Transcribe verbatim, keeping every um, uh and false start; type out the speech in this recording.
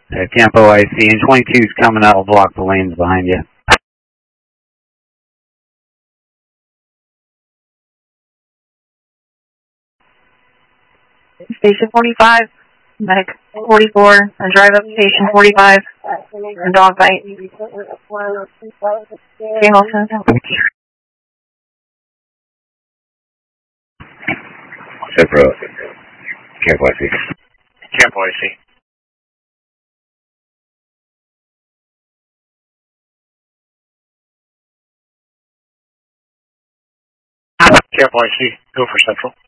Uh, Campo I C, and twenty-two is coming out, will block the lanes behind you. Station forty-five, medic forty-four, and drive up station forty-five, and dog bite. Hamilton. Sepro, Campo I C. Campo I C. Campo I C, go for Central.